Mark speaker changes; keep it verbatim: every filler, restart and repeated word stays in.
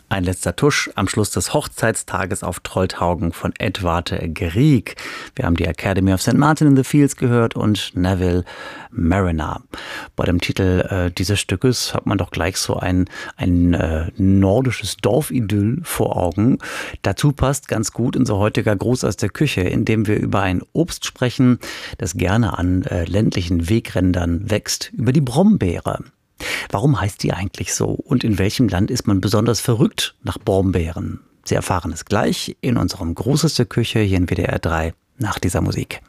Speaker 1: Ein letzter Tusch am Schluss des Hochzeitstages auf Trolltaugen von Edvard Grieg. Wir haben die Academy of Sankt Martin in the Fields gehört und Neville Mariner. Bei dem Titel äh, dieses Stückes hat man doch gleich so ein, ein äh, nordisches Dorfidyll vor Augen. Dazu passt ganz gut unser heutiger Gruß aus der Küche, in dem wir über ein Obst sprechen, das gerne an äh, ländlichen Wegrändern wächst, über die Brombeere. Warum heißt die eigentlich so? Und in welchem Land ist man besonders verrückt nach Brombeeren? Sie erfahren es gleich in unserem Gruß aus der Küche hier in W D R drei nach dieser Musik.